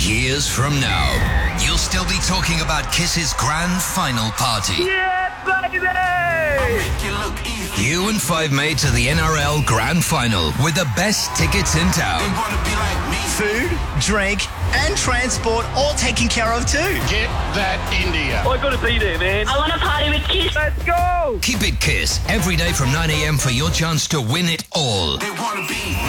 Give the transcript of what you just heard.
Years from now, you'll still be talking about Kiss's grand final party. Yeah, baby! You and five mates at the NRL Grand Final with the best tickets in town. Food, drink, and transport all taken care of too. Get that India. I gotta be there, man. I want to party with Kiss. Let's go! Keep it Kiss every day from 9 a.m. for your chance to win it all. They wanna be